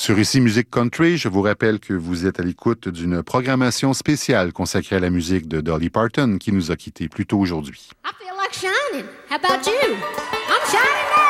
Sur Ici Musique Country, je vous rappelle que vous êtes à l'écoute d'une programmation spéciale consacrée à la musique de Dolly Parton qui nous a quittés plus tôt aujourd'hui. I feel like shining. How about you? I'm shining now.